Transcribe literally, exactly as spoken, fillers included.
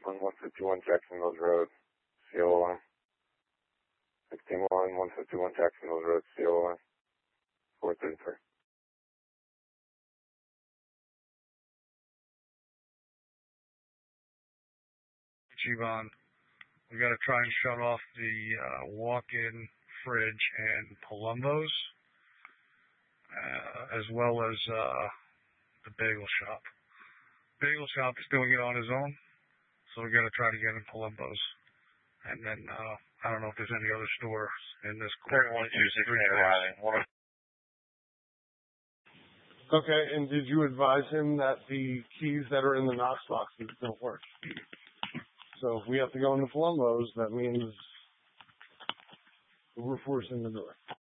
on one fifty-one Jackson Mills Road, C O one. sixteen one, one fifty-one Jackson Mills Road, C O one. four thirty-three. Chivon, we got to try and shut off the uh, walk-in fridge and Palumbos, uh, as well as uh, the bagel shop. Bagel shop is doing it on his own, so we got to try to get in Palumbos. And then uh, I don't know if there's any other stores in this corner. one two six Riley. Okay, and did you advise him that the keys that are in the Knox boxes don't work? So if we have to go into Palumbos, that means we're forcing the door.